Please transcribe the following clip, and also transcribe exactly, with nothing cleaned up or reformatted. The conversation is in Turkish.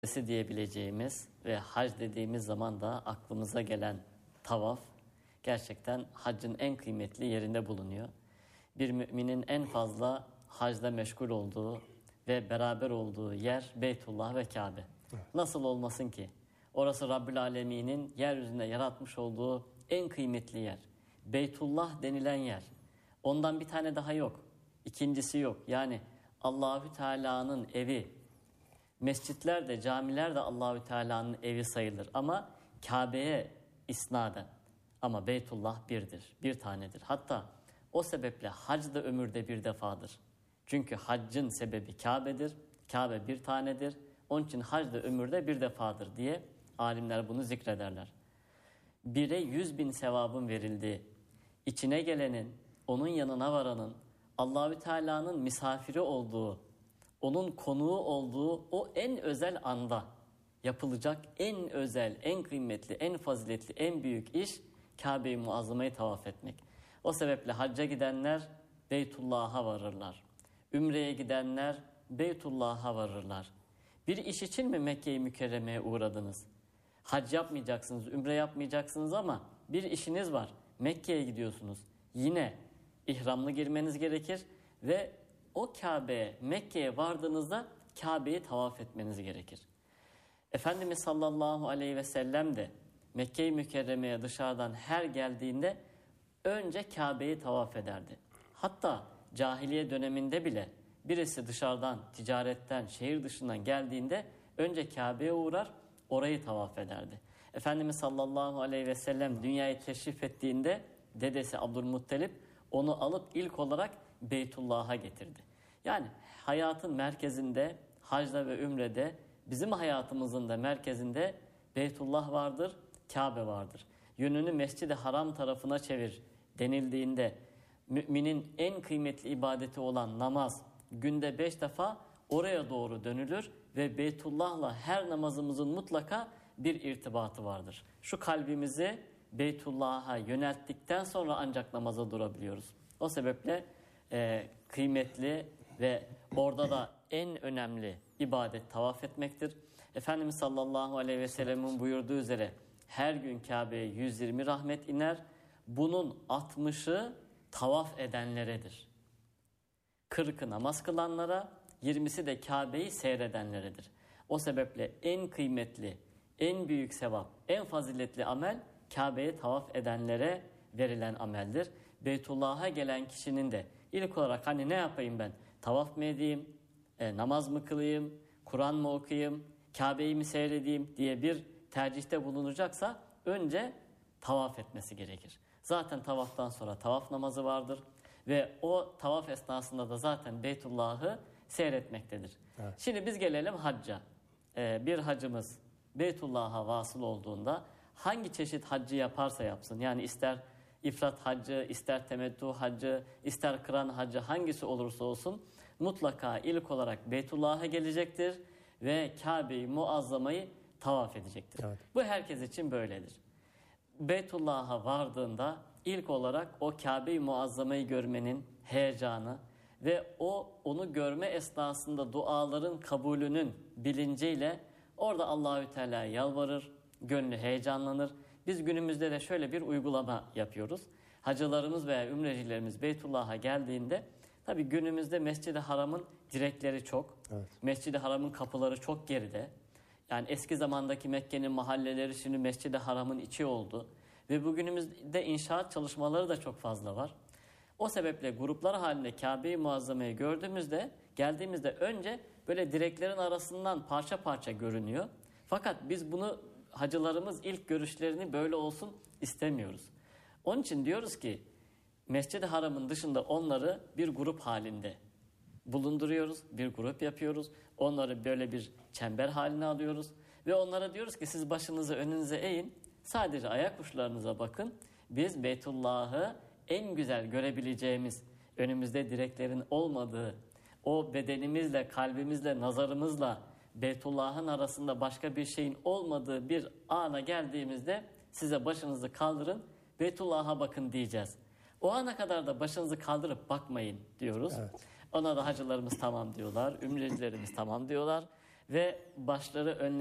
diyebileceğimiz ve hac dediğimiz zaman da aklımıza gelen tavaf gerçekten haccın en kıymetli yerinde bulunuyor. Bir müminin en fazla hacda meşgul olduğu ve beraber olduğu yer Beytullah ve Kabe. Evet. Nasıl olmasın ki? Orası Rabbül Alemin'in yeryüzünde yaratmış olduğu en kıymetli yer. Beytullah denilen yer. Ondan bir tane daha yok. İkincisi yok. Yani Allahü Teala'nın evi. Mescitler de, camiler de Allahü Teala'nın evi sayılır ama Kabe'ye isnaden. Ama Beytullah birdir, bir tanedir. Hatta o sebeple hac da ömürde bir defadır. Çünkü haccın sebebi Kabe'dir, Kabe bir tanedir. Onun için hac da ömürde bir defadır diye alimler bunu zikrederler. Bire yüz bin sevabın verildiği, içine gelenin, onun yanına varanın, Allahü Teala'nın misafiri olduğu, onun konuğu olduğu o en özel anda yapılacak en özel, en kıymetli, en faziletli, en büyük iş Kabe-i Muazzama'yı tavaf etmek. O sebeple hacca gidenler Beytullah'a varırlar. Ümreye gidenler Beytullah'a varırlar. Bir iş için mi Mekke-i Mükerreme'ye uğradınız? Hac yapmayacaksınız, ümre yapmayacaksınız ama bir işiniz var. Mekke'ye gidiyorsunuz. Yine ihramlı girmeniz gerekir ve o Kabe'ye, Mekke'ye vardığınızda Kabe'yi tavaf etmeniz gerekir. Efendimiz sallallahu aleyhi ve sellem de Mekke-i Mükerreme'ye dışarıdan her geldiğinde önce Kabe'yi tavaf ederdi. Hatta cahiliye döneminde bile birisi dışarıdan, ticaretten, şehir dışından geldiğinde önce Kabe'ye uğrar, orayı tavaf ederdi. Efendimiz sallallahu aleyhi ve sellem dünyayı teşrif ettiğinde dedesi Abdülmuttalip onu alıp ilk olarak Beytullah'a getirdi. Yani hayatın merkezinde, hacda ve ümrede, bizim hayatımızın da merkezinde Beytullah vardır, Kabe vardır. Yönünü Mescid-i Haram tarafına çevir denildiğinde müminin en kıymetli ibadeti olan namaz günde beş defa oraya doğru dönülür ve Beytullah'la her namazımızın mutlaka bir irtibatı vardır. Şu kalbimizi Beytullah'a yönelttikten sonra ancak namaza durabiliyoruz. O sebeple e, kıymetli ve orada da en önemli ibadet tavaf etmektir. Efendimiz sallallahu aleyhi ve sellem'in buyurduğu üzere her gün Kabe'ye yüz yirmi rahmet iner. Bunun altmışı tavaf edenleredir. kırkı namaz kılanlara, yirmisi de Kabe'yi seyredenleredir. O sebeple en kıymetli, en büyük sevap, en faziletli amel Kabe'ye tavaf edenlere verilen ameldir. Beytullah'a gelen kişinin de ilk olarak hani ne yapayım ben? Tavaf mı edeyim? E, namaz mı kılayım? Kur'an mı okuyayım? Kabe'yi mi seyredeyim diye bir tercihte bulunacaksa önce tavaf etmesi gerekir. Zaten tavaftan sonra tavaf namazı vardır ve o tavaf esnasında da zaten Beytullah'ı seyretmektedir. Evet. Şimdi biz gelelim hacca. Ee, bir hacımız Beytullah'a vasıl olduğunda hangi çeşit haccı yaparsa yapsın, yani ister ifrat haccı, ister temettü haccı, ister kıran haccı, hangisi olursa olsun mutlaka ilk olarak Beytullah'a gelecektir ve Kabe-i Muazzama'yı tavaf edecektir. Evet. Bu herkes için böyledir. Beytullah'a vardığında ilk olarak o Kabe-i Muazzama'yı görmenin heyecanı ve o onu görme esnasında duaların kabulünün bilinciyle orada Allahü Teala'ya yalvarır, gönlü heyecanlanır. Biz günümüzde de şöyle bir uygulama yapıyoruz. Hacılarımız veya ümrecilerimiz Beytullah'a geldiğinde, tabii günümüzde Mescid-i Haram'ın direkleri çok. Evet. Mescid-i Haram'ın kapıları çok geride. Yani eski zamandaki Mekke'nin mahalleleri şimdi Mescid-i Haram'ın içi oldu. Ve bugünümüzde inşaat çalışmaları da çok fazla var. O sebeple gruplar halinde Kabe-i Muazzama'yı gördüğümüzde, geldiğimizde önce böyle direklerin arasından parça parça görünüyor. Fakat biz bunu, hacılarımız ilk görüşlerini böyle olsun istemiyoruz. Onun için diyoruz ki Mescid-i Haram'ın dışında onları bir grup halinde bulunduruyoruz, bir grup yapıyoruz. Onları böyle bir çember haline alıyoruz ve onlara diyoruz ki siz başınızı önünüze eğin, sadece ayak uçlarınıza bakın. Biz Beytullah'ı en güzel görebileceğimiz, önümüzde direklerin olmadığı, o bedenimizle, kalbimizle, nazarımızla Beytullah'ın arasında başka bir şeyin olmadığı bir ana geldiğimizde size başınızı kaldırın, Beytullah'a bakın diyeceğiz. O ana kadar da başınızı kaldırıp bakmayın diyoruz. Evet. Ona da hacılarımız tamam diyorlar, ümrecilerimiz tamam diyorlar ve başları önlerine